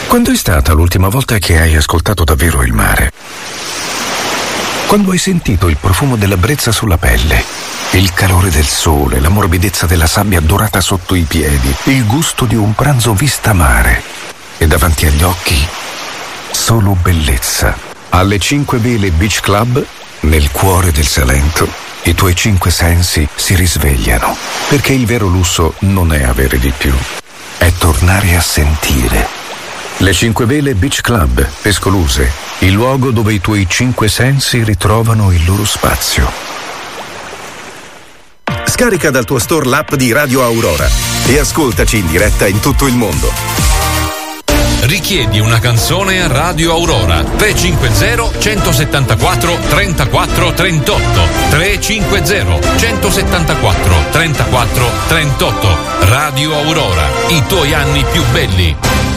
Quando è stata l'ultima volta che hai ascoltato davvero il mare? Quando hai sentito il profumo della brezza sulla pelle, il calore del sole, la morbidezza della sabbia dorata sotto i piedi, il gusto di un pranzo vista mare e davanti agli occhi solo bellezza. Alle 5 Vele Beach Club, nel cuore del Salento, i tuoi 5 sensi si risvegliano, perché il vero lusso non è avere di più, è tornare a sentire. Le 5 Vele Beach Club, Pescoluse, il luogo dove i tuoi 5 sensi ritrovano il loro spazio. Scarica dal tuo store l'app di Radio Aurora e ascoltaci in diretta in tutto il mondo. Richiedi una canzone a Radio Aurora 350 174 34 38 350 174 34 38. Radio Aurora, i tuoi anni più belli.